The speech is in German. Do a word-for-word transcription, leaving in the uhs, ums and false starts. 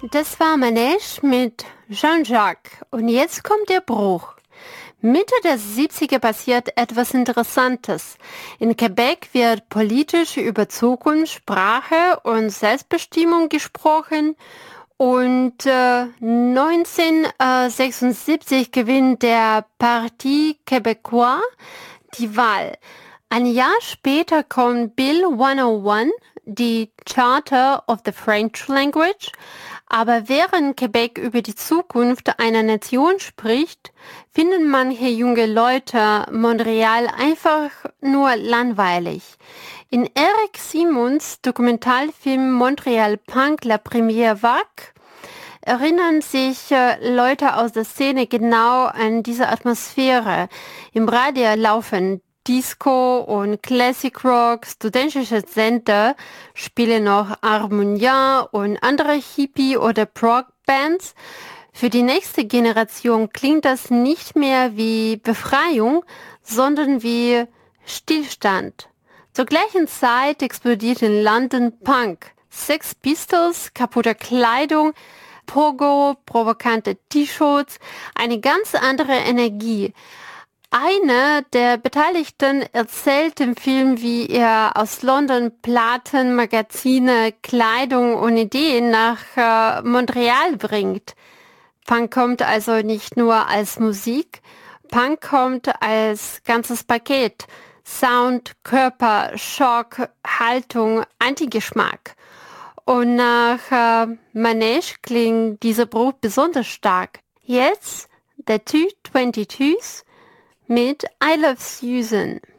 Das war Manège mit Jean-Jacques. Und jetzt kommt der Bruch. Mitte der siebziger passiert etwas Interessantes. In Quebec wird politisch über Zukunft, Sprache und Selbstbestimmung gesprochen. Und äh, neunzehnhundertsechsundsiebzig gewinnt der Parti Québécois die Wahl. Ein Jahr später kommt Bill hunderteins, die Charter of the French Language. Aber während Quebec über die Zukunft einer Nation spricht, finden manche junge Leute Montreal einfach nur langweilig. In Eric Simons Dokumentarfilm Montreal Punk La Première Vague erinnern sich äh, Leute aus der Szene genau an diese Atmosphäre. Im Radio laufen Disco und Classic Rock, studentische Sender spielen noch Harmonia und andere Hippie- oder Prog-Bands. Für die nächste Generation klingt das nicht mehr wie Befreiung, sondern wie Stillstand. Zur gleichen Zeit explodiert in London Punk. Sex Pistols, kaputte Kleidung, Pogo, provokante T-Shirts, eine ganz andere Energie. Einer der Beteiligten erzählt im Film, wie er aus London Platten, Magazine, Kleidung und Ideen nach äh, Montreal bringt. Punk kommt also nicht nur als Musik, Punk kommt als ganzes Paket. Sound, Körper, Schock, Haltung, Antigeschmack. Und nach äh, Manège klingt dieser Bruch besonders stark. Jetzt der Two Twenty Twos mit I Love Susan.